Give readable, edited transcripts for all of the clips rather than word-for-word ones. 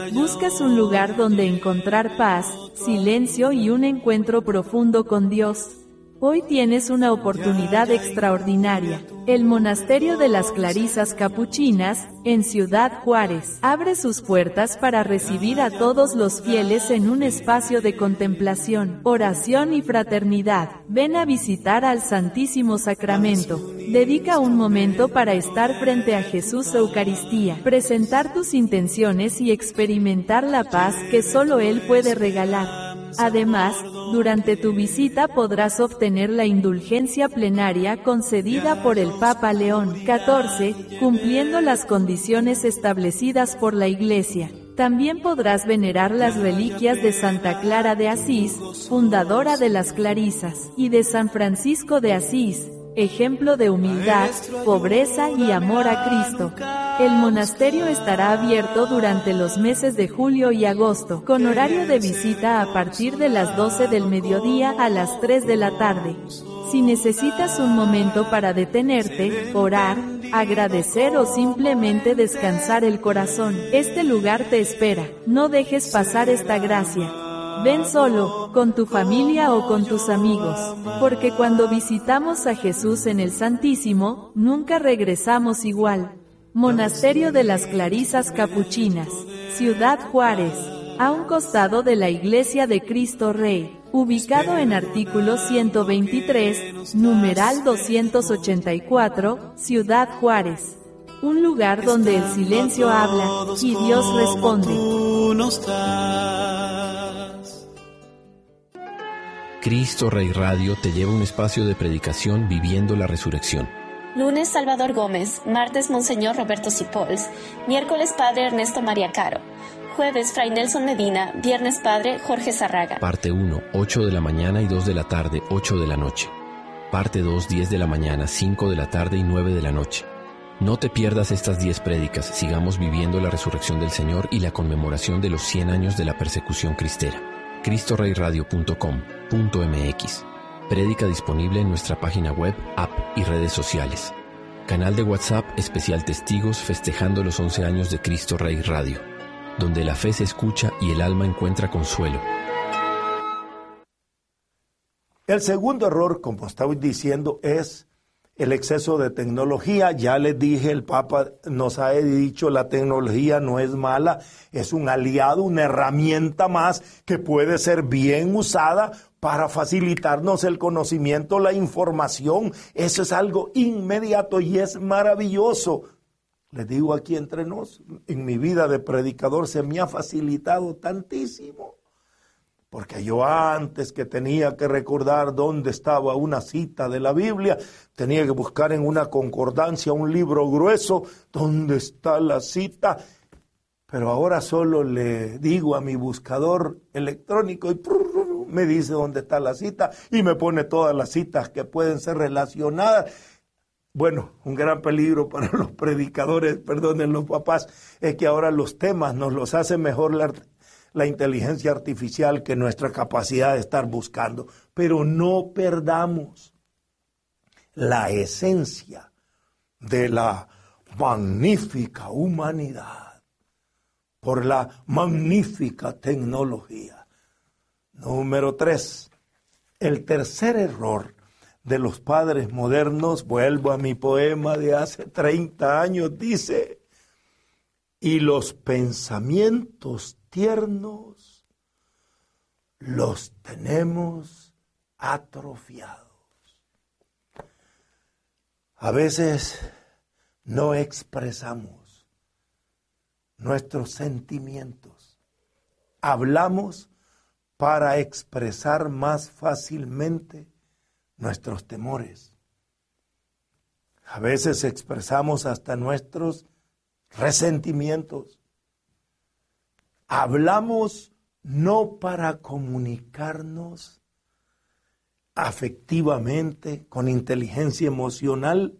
¿Buscas un lugar donde encontrar paz, silencio y un encuentro profundo con Dios? Hoy tienes una oportunidad extraordinaria. El Monasterio de las Clarisas Capuchinas, en Ciudad Juárez, abre sus puertas para recibir a todos los fieles en un espacio de contemplación, oración y fraternidad. Ven a visitar al Santísimo Sacramento. Dedica un momento para estar frente a Jesús Eucaristía, presentar tus intenciones y experimentar la paz que solo Él puede regalar. Además, durante tu visita podrás obtener la indulgencia plenaria concedida por el Papa León XIV, cumpliendo las condiciones establecidas por la Iglesia. También podrás venerar las reliquias de Santa Clara de Asís, fundadora de las Clarisas, y de San Francisco de Asís, ejemplo de humildad, pobreza y amor a Cristo. El monasterio estará abierto durante los meses de julio y agosto, con horario de visita a partir de las 12 del mediodía a las 3 de la tarde. Si necesitas un momento para detenerte, orar, agradecer o simplemente descansar el corazón, este lugar te espera. No dejes pasar esta gracia. Ven solo, con tu familia o con tus amigos, porque cuando visitamos a Jesús en el Santísimo, nunca regresamos igual. Monasterio de las Clarisas Capuchinas, Ciudad Juárez, a un costado de la Iglesia de Cristo Rey, ubicado en artículo 123, numeral 284, Ciudad Juárez. Un lugar donde el silencio habla y Dios responde. Cristo Rey Radio te lleva a un espacio de predicación viviendo la resurrección. Lunes, Salvador Gómez. Martes, Monseñor Roberto Sipols. Miércoles, Padre Ernesto María Caro. Jueves, Fray Nelson Medina. Viernes, Padre Jorge Zarraga. Parte 1, 8 de la mañana y 2 de la tarde, 8 de la noche. Parte 2, 10 de la mañana, 5 de la tarde y 9 de la noche. No te pierdas estas 10 prédicas. Sigamos viviendo la resurrección del Señor y la conmemoración de los 100 años de la persecución cristera. CristoReyRadio.com.mx. Prédica disponible en nuestra página web, app y redes sociales. Canal de WhatsApp especial Testigos festejando los 11 años de Cristo Rey Radio, donde la fe se escucha y el alma encuentra consuelo. El segundo error, como estaba diciendo, es el exceso de tecnología. Ya les dije, el Papa nos ha dicho, la tecnología no es mala, es un aliado, una herramienta más que puede ser bien usada para facilitarnos el conocimiento, la información. Eso es algo inmediato y es maravilloso. Les digo aquí entre nos, en mi vida de predicador se me ha facilitado tantísimo. Porque yo antes que tenía que recordar dónde estaba una cita de la Biblia, tenía que buscar en una concordancia, un libro grueso, dónde está la cita. Pero ahora solo le digo a mi buscador electrónico y me dice dónde está la cita y me pone todas las citas que pueden ser relacionadas. Bueno, un gran peligro para los predicadores, perdonen los papás, es que ahora los temas nos los hace mejor la inteligencia artificial que nuestra capacidad de estar buscando. Pero no perdamos la esencia de la magnífica humanidad por la magnífica tecnología. Número 3, el tercer error de los padres modernos, vuelvo a mi poema de hace 30 años, dice, y los pensamientos tiernos los tenemos atrofiados. A veces no expresamos nuestros sentimientos. Hablamos para expresar más fácilmente nuestros temores. A veces expresamos hasta nuestros resentimientos. Hablamos no para comunicarnos afectivamente, con inteligencia emocional,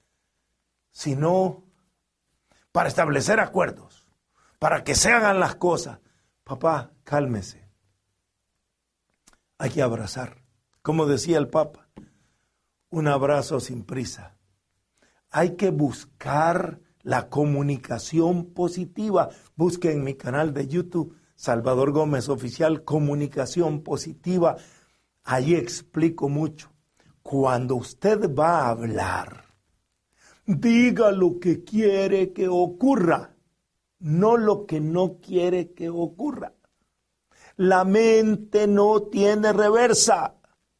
sino para establecer acuerdos, para que se hagan las cosas. Papá, cálmese. Hay que abrazar. Como decía el Papa, un abrazo sin prisa. Hay que buscar la comunicación positiva. Busque en mi canal de YouTube, Salvador Gómez Oficial, Comunicación Positiva. Ahí explico mucho. Cuando usted va a hablar, diga lo que quiere que ocurra, no lo que no quiere que ocurra. La mente no tiene reversa.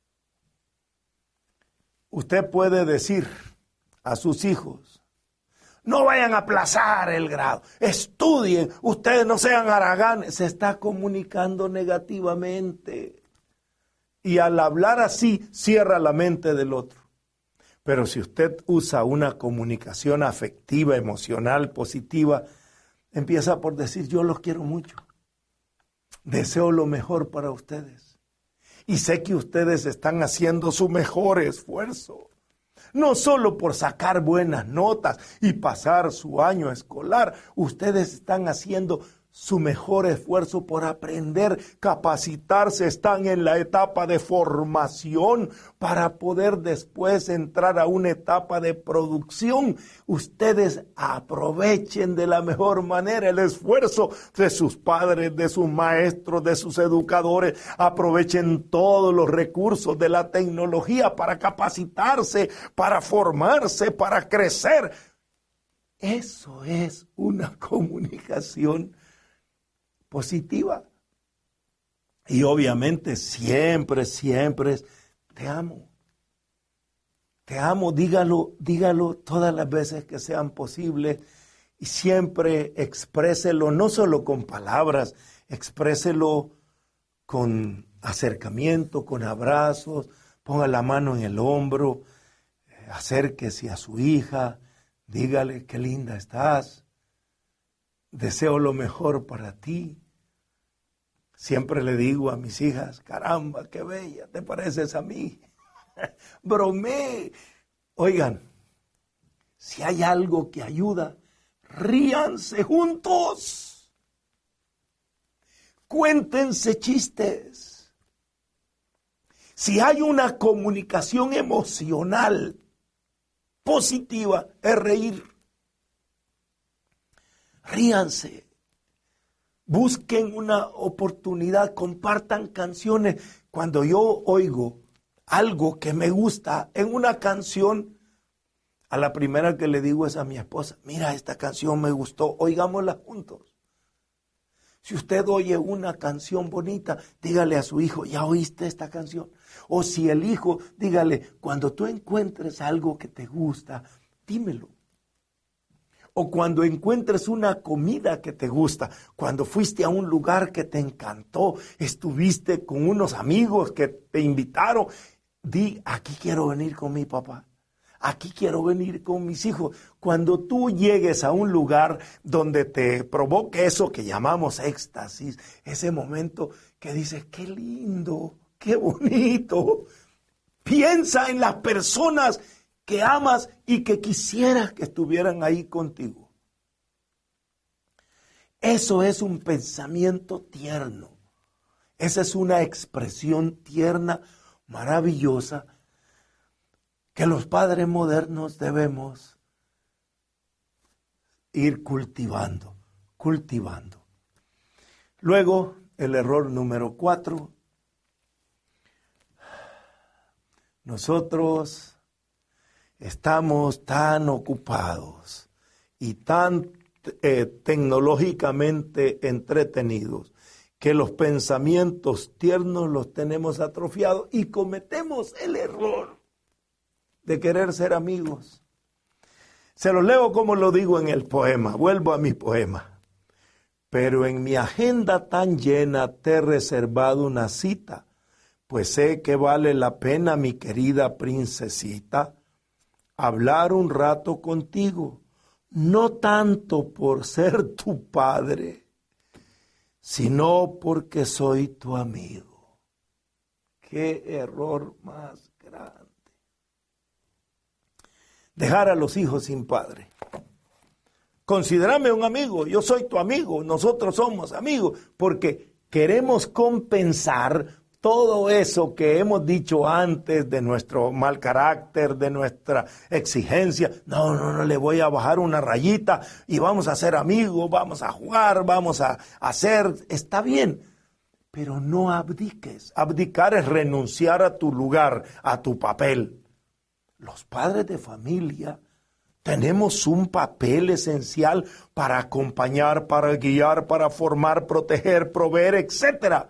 Usted puede decir a sus hijos, no vayan a aplazar el grado, estudien, ustedes no sean haraganes. Se está comunicando negativamente. Y al hablar así, cierra la mente del otro. Pero si usted usa una comunicación afectiva, emocional, positiva, empieza por decir, yo los quiero mucho. Deseo lo mejor para ustedes. Y sé que ustedes están haciendo su mejor esfuerzo. No solo por sacar buenas notas y pasar su año escolar. Ustedes están haciendo su mejor esfuerzo por aprender, capacitarse, están en la etapa de formación para poder después entrar a una etapa de producción. Ustedes aprovechen de la mejor manera el esfuerzo de sus padres, de sus maestros, de sus educadores. Aprovechen todos los recursos de la tecnología para capacitarse, para formarse, para crecer. Eso es una comunicación positiva. Y obviamente siempre es, te amo. Te amo, dígalo todas las veces que sean posibles y siempre expréselo, no solo con palabras, expréselo con acercamiento, con abrazos, ponga la mano en el hombro, acérquese a su hija, dígale qué linda estás, deseo lo mejor para ti. Siempre le digo a mis hijas, caramba, qué bella, te pareces a mí. Bromé. Oigan, si hay algo que ayuda, ríanse juntos. Cuéntense chistes. Si hay una comunicación emocional positiva, es reír. Ríanse. Busquen una oportunidad, compartan canciones. Cuando yo oigo algo que me gusta en una canción, a la primera que le digo es a mi esposa, mira, esta canción me gustó, oigámosla juntos. Si usted oye una canción bonita, dígale a su hijo, ¿ya oíste esta canción? O si el hijo, dígale, cuando tú encuentres algo que te gusta, dímelo. O cuando encuentres una comida que te gusta, cuando fuiste a un lugar que te encantó, estuviste con unos amigos que te invitaron, di, aquí quiero venir con mi papá, aquí quiero venir con mis hijos. Cuando tú llegues a un lugar donde te provoque eso que llamamos éxtasis, ese momento que dices, qué lindo, qué bonito, piensa en las personas que amas y que quisieras que estuvieran ahí contigo. Eso es un pensamiento tierno. Esa es una expresión tierna, maravillosa, que los padres modernos debemos ir cultivando. Luego, el error número 4. Nosotros estamos tan ocupados y tan tecnológicamente entretenidos que los pensamientos tiernos los tenemos atrofiados y cometemos el error de querer ser amigos. Se los leo como lo digo en el poema, vuelvo a mi poema. Pero en mi agenda tan llena te he reservado una cita, pues sé que vale la pena, mi querida princesita, hablar un rato contigo, no tanto por ser tu padre, sino porque soy tu amigo. ¡Qué error más grande! Dejar a los hijos sin padre. Considérame un amigo, yo soy tu amigo, nosotros somos amigos, porque queremos compensar todo eso que hemos dicho antes de nuestro mal carácter, de nuestra exigencia, no le voy a bajar una rayita y vamos a ser amigos, vamos a jugar, vamos a hacer, está bien, pero no abdiques. Abdicar es renunciar a tu lugar, a tu papel. Los padres de familia tenemos un papel esencial para acompañar, para guiar, para formar, proteger, proveer, etc.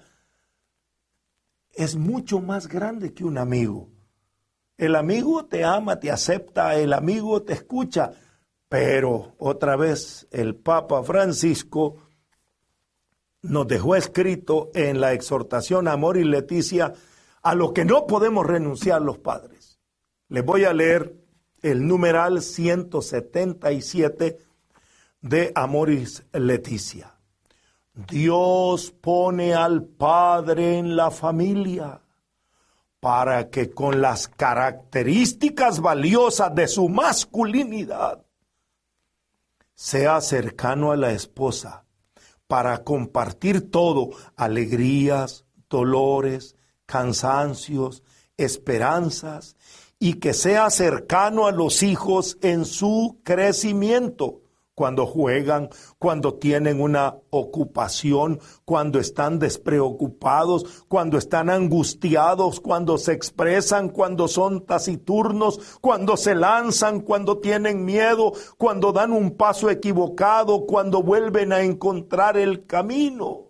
Es mucho más grande que un amigo. El amigo te ama, te acepta, el amigo te escucha, pero otra vez el Papa Francisco nos dejó escrito en la exhortación Amoris Laetitia a lo que no podemos renunciar los padres. Les voy a leer el numeral 177 de Amoris Laetitia. Dios pone al padre en la familia para que con las características valiosas de su masculinidad sea cercano a la esposa para compartir todo, alegrías, dolores, cansancios, esperanzas, y que sea cercano a los hijos en su crecimiento, cuando juegan, cuando tienen una ocupación, cuando están despreocupados, cuando están angustiados, cuando se expresan, cuando son taciturnos, cuando se lanzan, cuando tienen miedo, cuando dan un paso equivocado, cuando vuelven a encontrar el camino.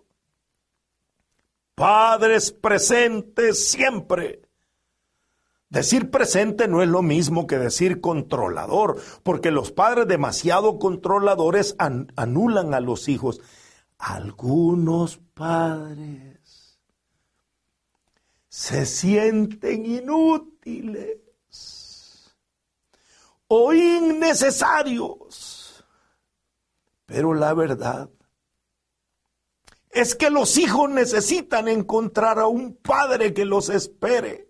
Padres presentes siempre. Decir presente no es lo mismo que decir controlador, porque los padres demasiado controladores anulan a los hijos. Algunos padres se sienten inútiles o innecesarios, pero la verdad es que los hijos necesitan encontrar a un padre que los espere.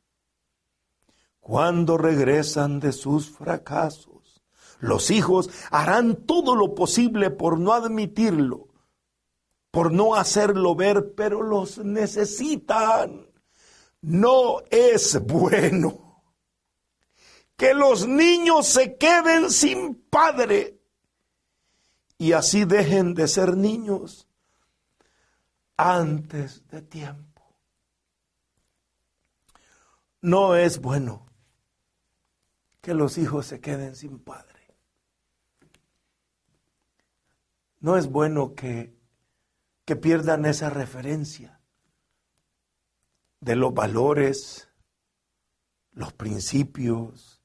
Cuando regresan de sus fracasos, los hijos harán todo lo posible por no admitirlo, por no hacerlo ver, pero los necesitan. No es bueno que los niños se queden sin padre y así dejen de ser niños antes de tiempo. No es bueno que los hijos se queden sin padre. No es bueno que pierdan esa referencia de los valores, los principios,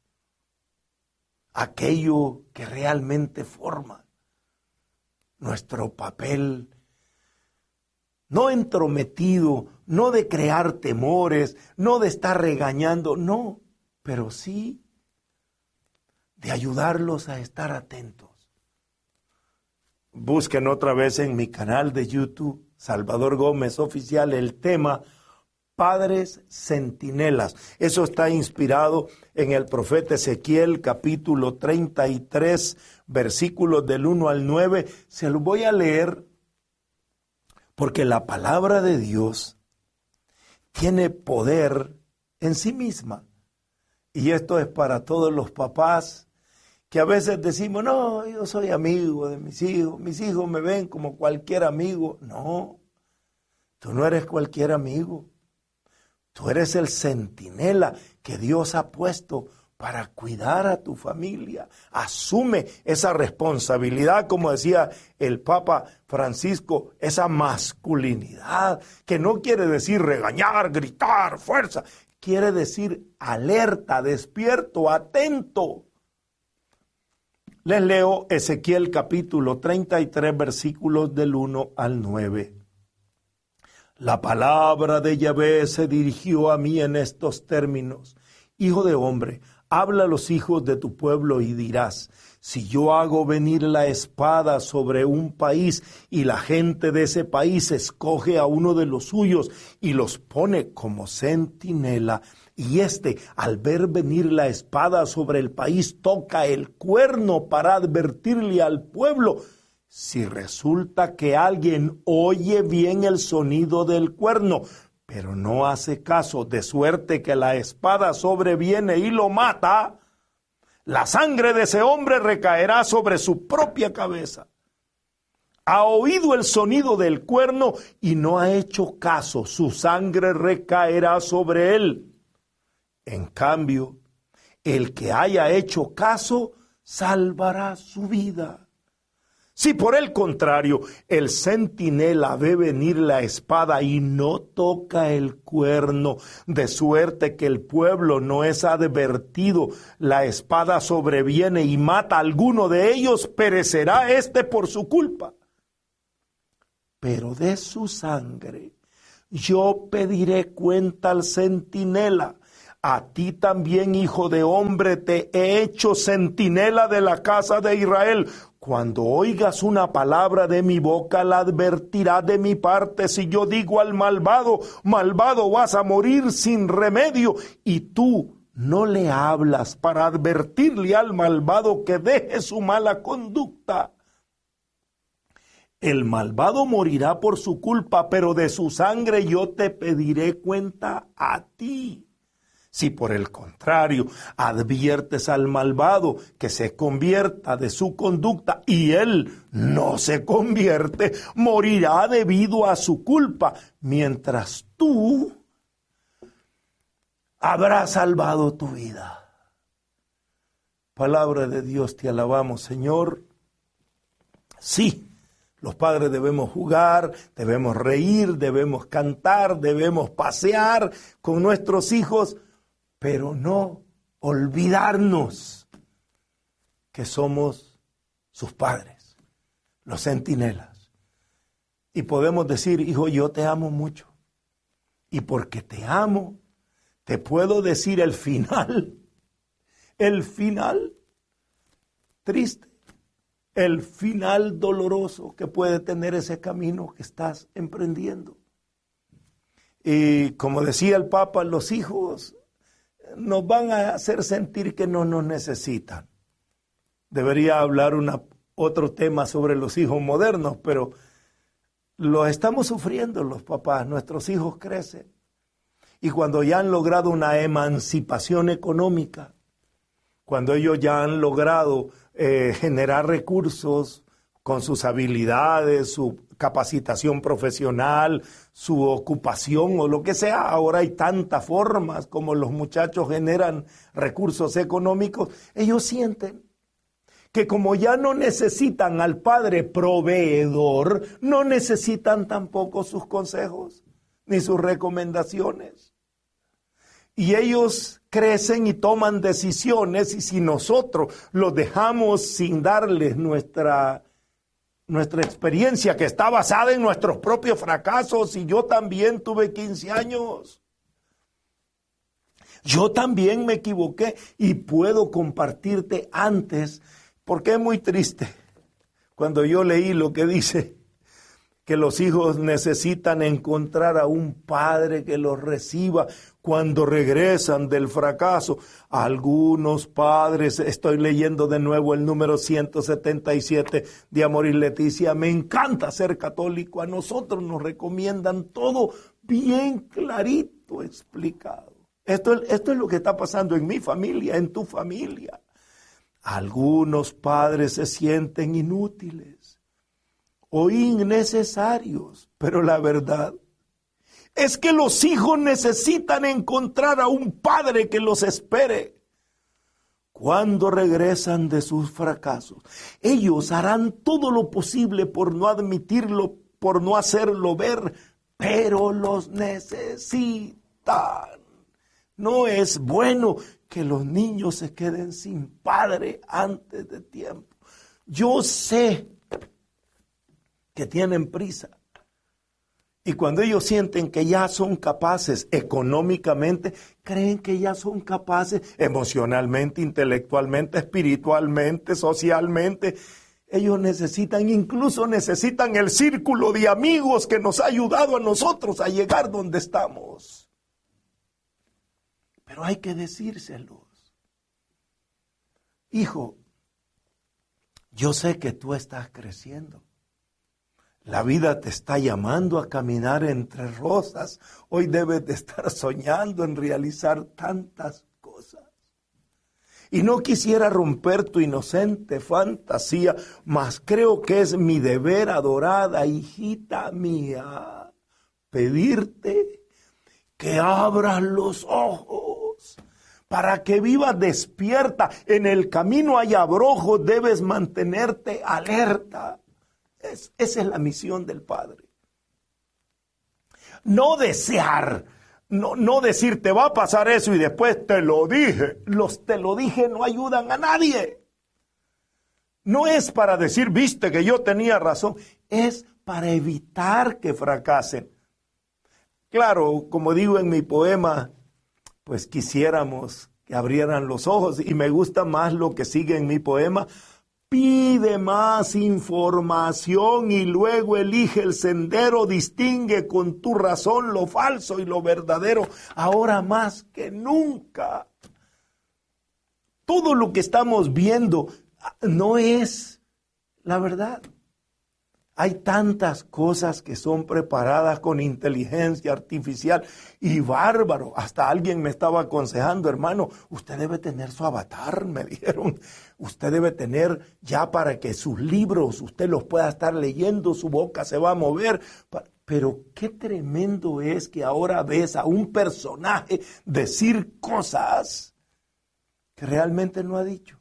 aquello que realmente forma nuestro papel, no entrometido, no de crear temores, no de estar regañando, no, pero sí de ayudarlos a estar atentos. Busquen otra vez en mi canal de YouTube, Salvador Gómez Oficial, el tema Padres Centinelas. Eso está inspirado en el profeta Ezequiel, capítulo 33, versículos del 1 al 9. Se los voy a leer porque la palabra de Dios tiene poder en sí misma. Y esto es para todos los papás que a veces decimos, no, yo soy amigo de mis hijos me ven como cualquier amigo. No, tú no eres cualquier amigo. Tú eres el centinela que Dios ha puesto para cuidar a tu familia. Asume esa responsabilidad, como decía el Papa Francisco, esa masculinidad, que no quiere decir regañar, gritar, fuerza. Quiere decir alerta, despierto, atento. Les leo Ezequiel capítulo 33, versículos del 1 al 9. La palabra de Yahvé se dirigió a mí en estos términos. Hijo de hombre, habla a los hijos de tu pueblo y dirás, si yo hago venir la espada sobre un país y la gente de ese país escoge a uno de los suyos y los pone como centinela, y al ver venir la espada sobre el país, toca el cuerno para advertirle al pueblo, si resulta que alguien oye bien el sonido del cuerno, pero no hace caso, de suerte que la espada sobreviene y lo mata, la sangre de ese hombre recaerá sobre su propia cabeza. Ha oído el sonido del cuerno y no ha hecho caso, su sangre recaerá sobre él. En cambio, el que haya hecho caso, salvará su vida. Si por el contrario, el centinela ve venir la espada y no toca el cuerno, de suerte que el pueblo no es advertido, la espada sobreviene y mata a alguno de ellos, perecerá éste por su culpa. Pero de su sangre yo pediré cuenta al centinela. A ti también, hijo de hombre, te he hecho centinela de la casa de Israel. Cuando oigas una palabra de mi boca, la advertirás de mi parte. Si yo digo al malvado, malvado vas a morir sin remedio, y tú no le hablas para advertirle al malvado que deje su mala conducta. El malvado morirá por su culpa, pero de su sangre yo te pediré cuenta a ti. Si por el contrario adviertes al malvado que se convierta de su conducta y él no se convierte, morirá debido a su culpa, mientras tú habrás salvado tu vida. Palabra de Dios, te alabamos, Señor. Sí. Los padres debemos jugar, debemos reír, debemos cantar, debemos pasear con nuestros hijos, pero no olvidarnos que somos sus padres, los centinelas. Y podemos decir, hijo, yo te amo mucho. Y porque te amo, te puedo decir el final triste. El final doloroso que puede tener ese camino que estás emprendiendo. Y como decía el Papa, los hijos nos van a hacer sentir que no nos necesitan. Debería hablar otro tema sobre los hijos modernos, pero lo estamos sufriendo los papás. Nuestros hijos crecen. Y cuando ya han logrado una emancipación económica, cuando ellos ya han logrado generar recursos con sus habilidades, su capacitación profesional, su ocupación o lo que sea. Ahora hay tantas formas como los muchachos generan recursos económicos. Ellos sienten que como ya no necesitan al padre proveedor, no necesitan tampoco sus consejos ni sus recomendaciones. Y ellos crecen y toman decisiones, y si nosotros los dejamos sin darles nuestra experiencia, que está basada en nuestros propios fracasos, y yo también tuve 15 años. Yo también me equivoqué y puedo compartirte antes, porque es muy triste cuando yo leí lo que dice que los hijos necesitan encontrar a un padre que los reciba cuando regresan del fracaso. Algunos padres, estoy leyendo de nuevo el número 177 de Amor y Leticia, me encanta ser católico, a nosotros nos recomiendan todo bien clarito explicado. Esto es lo que está pasando en mi familia, en tu familia. Algunos padres se sienten inútiles o innecesarios, pero la verdad es que los hijos necesitan encontrar a un padre que los espere cuando regresan de sus fracasos. Ellos harán todo lo posible por no admitirlo, por no hacerlo ver, pero los necesitan. No es bueno que los niños se queden sin padre antes de tiempo. Yo sé que tienen prisa. Y cuando ellos sienten que ya son capaces económicamente, creen que ya son capaces emocionalmente, intelectualmente, espiritualmente, socialmente. Ellos incluso necesitan el círculo de amigos que nos ha ayudado a nosotros a llegar donde estamos. Pero hay que decírselos. Hijo, yo sé que tú estás creciendo. La vida te está llamando a caminar entre rosas. Hoy debes de estar soñando en realizar tantas cosas. Y no quisiera romper tu inocente fantasía, mas creo que es mi deber, adorada hijita mía, pedirte que abras los ojos para que vivas despierta. En el camino hay abrojos, debes mantenerte alerta. Esa es la misión del Padre. No desear, no decir te va a pasar eso y después te lo dije. Los te lo dije no ayudan a nadie. No es para decir, viste que yo tenía razón. Es para evitar que fracasen. Claro, como digo en mi poema, pues quisiéramos que abrieran los ojos. Y me gusta más lo que sigue en mi poema. Pide más información y luego elige el sendero, distingue con tu razón lo falso y lo verdadero, ahora más que nunca. Todo lo que estamos viendo no es la verdad. Hay tantas cosas que son preparadas con inteligencia artificial y bárbaro. Hasta alguien me estaba aconsejando, hermano, usted debe tener su avatar, me dijeron. Usted debe tener ya para que sus libros, usted los pueda estar leyendo, su boca se va a mover. Pero qué tremendo es que ahora ves a un personaje decir cosas que realmente no ha dicho.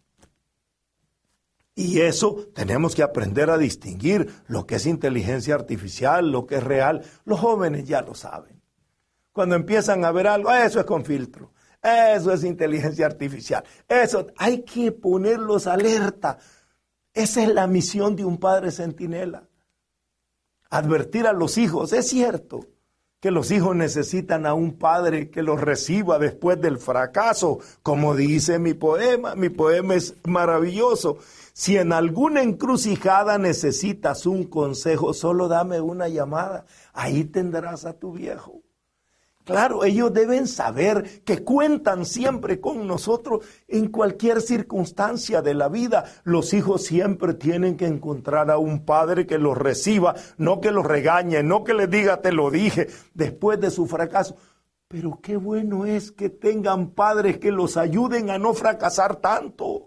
Y eso tenemos que aprender a distinguir lo que es inteligencia artificial, lo que es real. Los jóvenes ya lo saben. Cuando empiezan a ver algo, eso es con filtro, eso es inteligencia artificial. Eso hay que ponerlos alerta. Esa es la misión de un padre centinela. Advertir a los hijos. Es cierto que los hijos necesitan a un padre que los reciba después del fracaso, como dice mi poema. Mi poema es maravilloso. Si en alguna encrucijada necesitas un consejo, solo dame una llamada. Ahí tendrás a tu viejo. Claro, ellos deben saber que cuentan siempre con nosotros en cualquier circunstancia de la vida. Los hijos siempre tienen que encontrar a un padre que los reciba, no que los regañe, no que les diga te lo dije después de su fracaso. Pero qué bueno es que tengan padres que los ayuden a no fracasar tanto.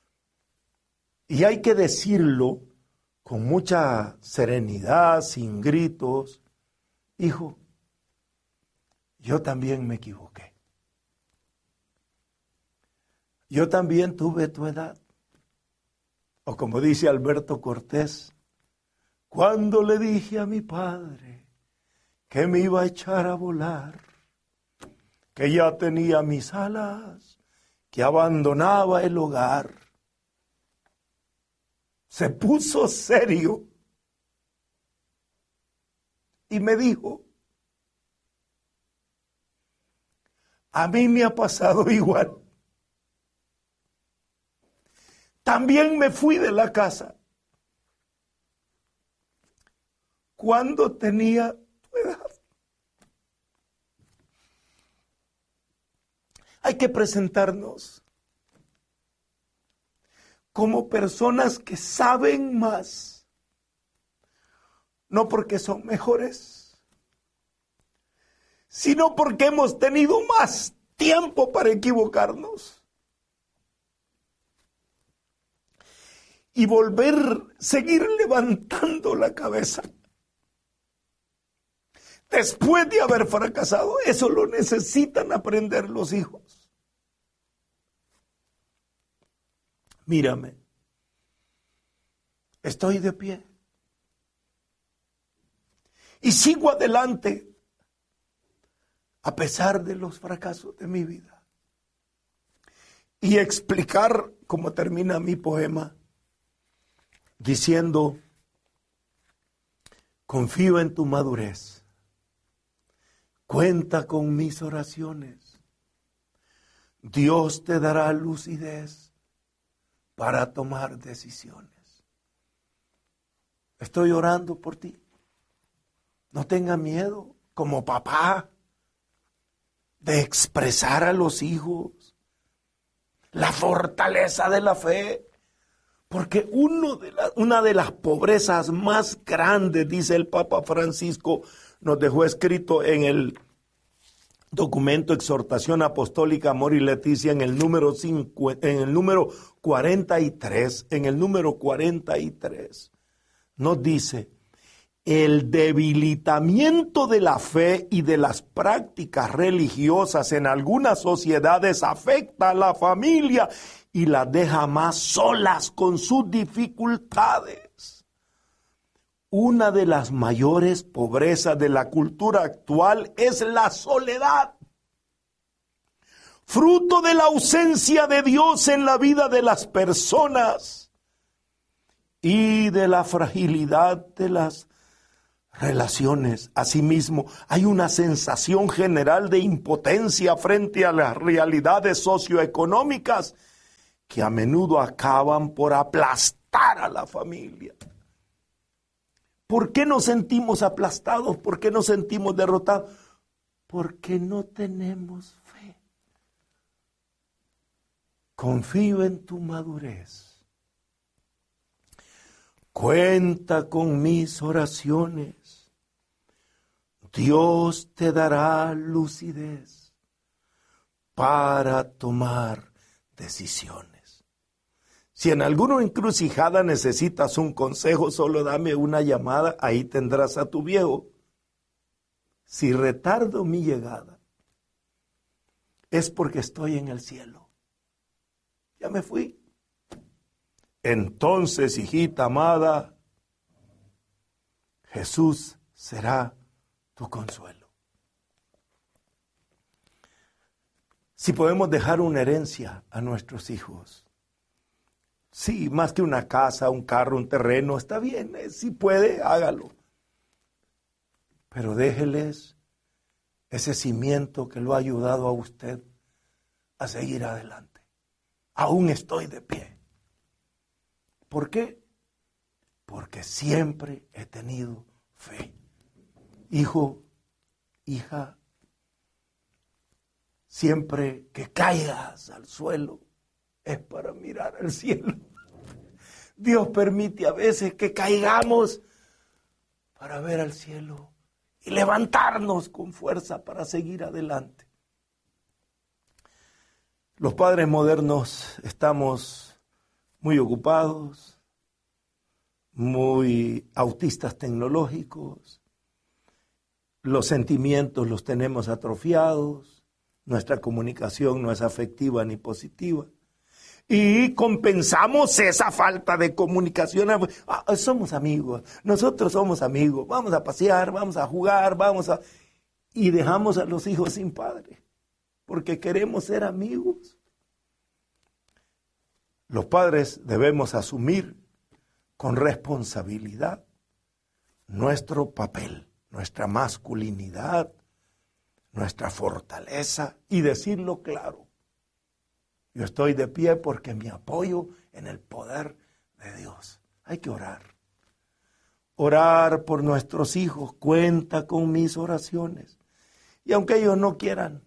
Y hay que decirlo con mucha serenidad, sin gritos. Hijo, yo también me equivoqué. Yo también tuve tu edad. O como dice Alberto Cortés, cuando le dije a mi padre que me iba a echar a volar, que ya tenía mis alas, que abandonaba el hogar. Se puso serio y me dijo, a mí me ha pasado igual. También me fui de la casa cuando tenía tu edad. Hay que presentarnos como personas que saben más, no porque son mejores, sino porque hemos tenido más tiempo para equivocarnos. Y seguir levantando la cabeza. Después de haber fracasado, eso lo necesitan aprender los hijos. Mírame, estoy de pie y sigo adelante a pesar de los fracasos de mi vida. Y explicar cómo termina mi poema diciendo, confío en tu madurez, cuenta con mis oraciones, Dios te dará lucidez para tomar decisiones. Estoy orando por ti. No tenga miedo, como papá, de expresar a los hijos la fortaleza de la fe, Porque una de las pobrezas más grandes, dice el Papa Francisco, nos dejó escrito en el documento Exhortación Apostólica Amor y Leticia en el número 43, nos dice: el debilitamiento de la fe y de las prácticas religiosas en algunas sociedades afecta a la familia y las deja más solas con sus dificultades. Una de las mayores pobrezas de la cultura actual es la soledad, fruto de la ausencia de Dios en la vida de las personas y de la fragilidad de las relaciones. Asimismo, hay una sensación general de impotencia frente a las realidades socioeconómicas que a menudo acaban por aplastar a la familia. ¿Por qué nos sentimos aplastados? ¿Por qué nos sentimos derrotados? Porque no tenemos fe. Confío en tu madurez. Cuenta con mis oraciones. Dios te dará lucidez para tomar decisiones. Si en alguna encrucijada necesitas un consejo, solo dame una llamada, ahí tendrás a tu viejo. Si retardo mi llegada, es porque estoy en el cielo. Ya me fui. Entonces, hijita amada, Jesús será tu consuelo. Si podemos dejar una herencia a nuestros hijos, sí, más que una casa, un carro, un terreno, está bien, si puede, hágalo. Pero déjeles ese cimiento que lo ha ayudado a usted a seguir adelante. Aún estoy de pie. ¿Por qué? Porque siempre he tenido fe. Hijo, hija, siempre que caigas al suelo es para mirar al cielo. Dios permite a veces que caigamos para ver al cielo y levantarnos con fuerza para seguir adelante. Los padres modernos estamos muy ocupados, muy autistas tecnológicos, los sentimientos los tenemos atrofiados, nuestra comunicación no es afectiva ni positiva. Y compensamos esa falta de comunicación. Somos amigos, nosotros somos amigos, vamos a pasear, vamos a jugar, y dejamos a los hijos sin padre, porque queremos ser amigos. Los padres debemos asumir con responsabilidad nuestro papel, nuestra masculinidad, nuestra fortaleza y decirlo claro. Yo estoy de pie porque me apoyo en el poder de Dios. Hay que orar. Orar por nuestros hijos. Cuenta con mis oraciones. Y aunque ellos no quieran,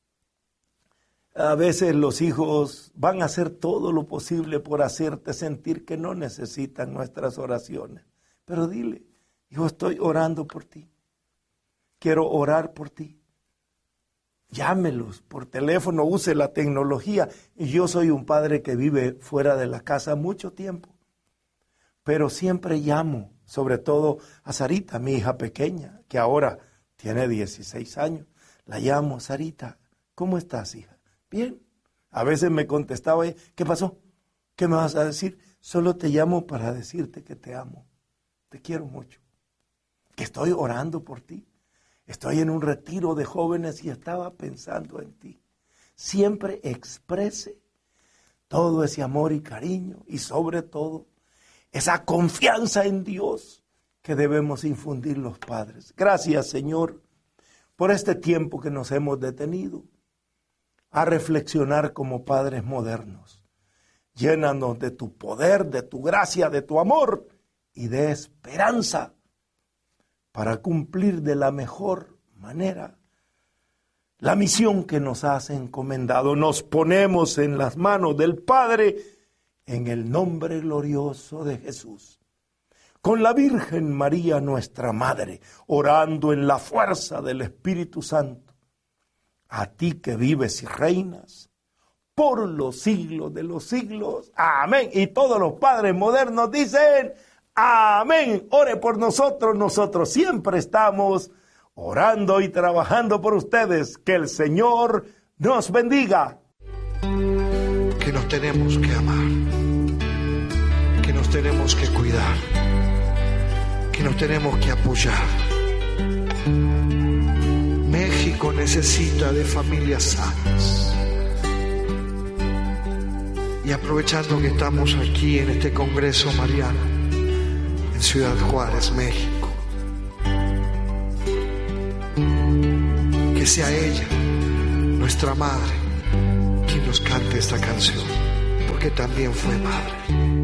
a veces los hijos van a hacer todo lo posible por hacerte sentir que no necesitan nuestras oraciones. Pero dile, yo estoy orando por ti. Quiero orar por ti. Llámelos por teléfono, use la tecnología. Y yo soy un padre que vive fuera de la casa mucho tiempo. Pero siempre llamo, sobre todo a Sarita, mi hija pequeña, que ahora tiene 16 años. La llamo: Sarita, ¿cómo estás, hija? Bien. A veces me contestaba ella: ¿qué pasó? ¿Qué me vas a decir? Solo te llamo para decirte que te amo. Te quiero mucho. Que estoy orando por ti. Estoy en un retiro de jóvenes y estaba pensando en ti. Siempre exprese todo ese amor y cariño y sobre todo esa confianza en Dios que debemos infundir los padres. Gracias, Señor, por este tiempo que nos hemos detenido a reflexionar como padres modernos. Llénanos de tu poder, de tu gracia, de tu amor y de esperanza para cumplir de la mejor manera la misión que nos has encomendado. Nos ponemos en las manos del Padre en el nombre glorioso de Jesús. Con la Virgen María, nuestra Madre, orando en la fuerza del Espíritu Santo, a ti que vives y reinas por los siglos de los siglos. Amén. Y todos los padres modernos dicen amén. Ore por nosotros. Nosotros siempre estamos orando y trabajando por ustedes. Que el Señor nos bendiga. Que nos tenemos que amar, que nos tenemos que cuidar, que nos tenemos que apoyar. México necesita de familias sanas. Y aprovechando que estamos aquí en este Congreso Mariano, en Ciudad Juárez, México, que sea ella, nuestra madre, quien nos cante esta canción, porque también fue madre.